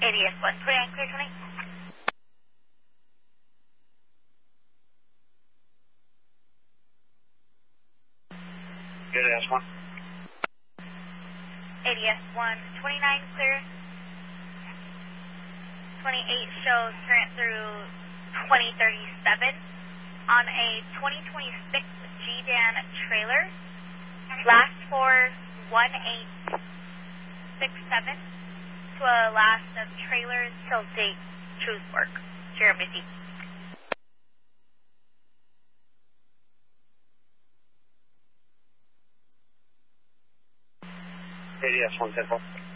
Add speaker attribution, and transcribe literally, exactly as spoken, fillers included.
Speaker 1: A D S one, twenty-nine clear, twenty.
Speaker 2: A D S one.
Speaker 1: A D S one, twenty-nine clear. twenty-eight shows current through twenty thirty-seven on a twenty twenty-six G-Dan trailer. Last for one eight six seven to a last of trailers till date truth work. Sierra Missy.
Speaker 2: A D S one, ten four.